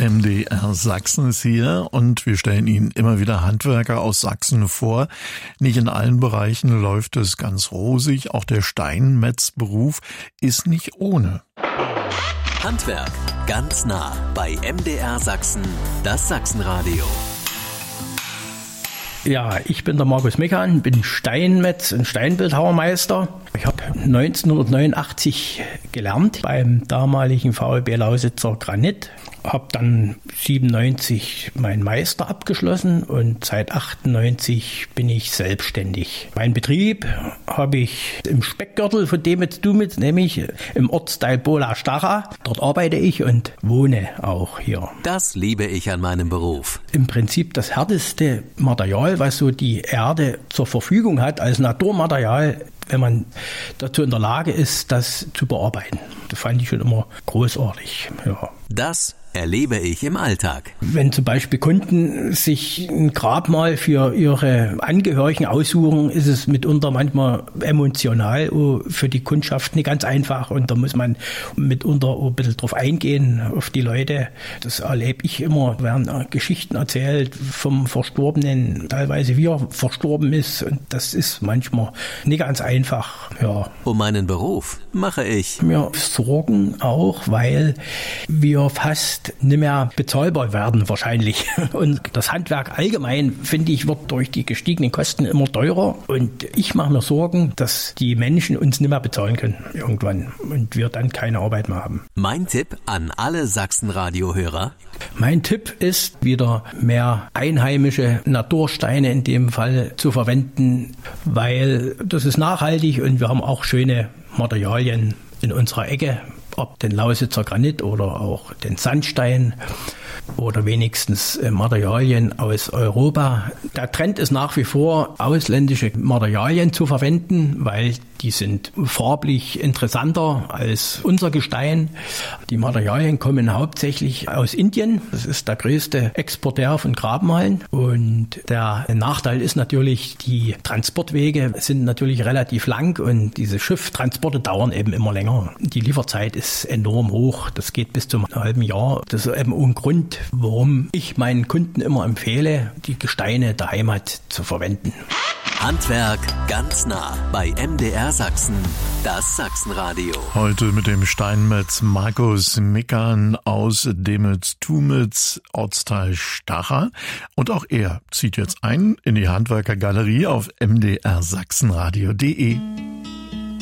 MDR Sachsen ist hier und wir stellen Ihnen immer wieder Handwerker aus Sachsen vor. Nicht in allen Bereichen läuft es ganz rosig, auch der Steinmetzberuf ist nicht ohne. Handwerk ganz nah bei MDR Sachsen, das Sachsenradio. Ja, ich bin der Markus Meckan, bin Steinmetz und Steinbildhauermeister. Ich habe 1989 gelernt beim damaligen VEB Lausitzer Granit. Habe dann 97 meinen Meister abgeschlossen und seit 98 bin ich selbstständig. Mein Betrieb habe ich im Speckgürtel von Demitz-Dumitz, nämlich im Ortsteil Bola-Stacha. Dort arbeite ich und wohne auch hier. Das liebe ich an meinem Beruf. Im Prinzip das härteste Material, was so die Erde zur Verfügung hat als Naturmaterial, wenn man dazu in der Lage ist, das zu bearbeiten. Das fand ich schon immer großartig. Ja. Das erlebe ich im Alltag. Wenn zum Beispiel Kunden sich ein Grabmal für ihre Angehörigen aussuchen, ist es mitunter manchmal emotional für die Kundschaft nicht ganz einfach und da muss man mitunter ein bisschen drauf eingehen, auf die Leute. Das erlebe ich immer, werden Geschichten erzählt vom Verstorbenen, teilweise wie er verstorben ist und das ist manchmal nicht ganz einfach. Ja. Um meinen Beruf mache ich mir Sorgen auch, weil wir fast nicht mehr bezahlbar werden wahrscheinlich. Und das Handwerk allgemein, finde ich, wird durch die gestiegenen Kosten immer teurer. Und ich mache mir Sorgen, dass die Menschen uns nicht mehr bezahlen können irgendwann und wir dann keine Arbeit mehr haben. Mein Tipp an alle Sachsenradio-Hörer? Mein Tipp ist, wieder mehr einheimische Natursteine in dem Fall zu verwenden, weil das ist nachhaltig und wir haben auch schöne Materialien in unserer Ecke. Ob den Lausitzer Granit oder auch den Sandstein oder wenigstens Materialien aus Europa. Der Trend ist nach wie vor, ausländische Materialien zu verwenden, weil die sind farblich interessanter als unser Gestein. Die Materialien kommen hauptsächlich aus Indien. Das ist der größte Exporteur von Grabmalen. Und der Nachteil ist natürlich, die Transportwege sind natürlich relativ lang und diese Schifftransporte dauern eben immer länger. Die Lieferzeit ist enorm hoch. Das geht bis zum halben Jahr. Das ist eben ein Grund, warum ich meinen Kunden immer empfehle, die Gesteine der Heimat zu verwenden. Handwerk ganz nah bei MDR Sachsen, das Sachsenradio. Heute mit dem Steinmetz Markus Meckan aus Demitz-Dumitz, Ortsteil Stacha. Und auch er zieht jetzt ein in die Handwerkergalerie auf mdrsachsenradio.de.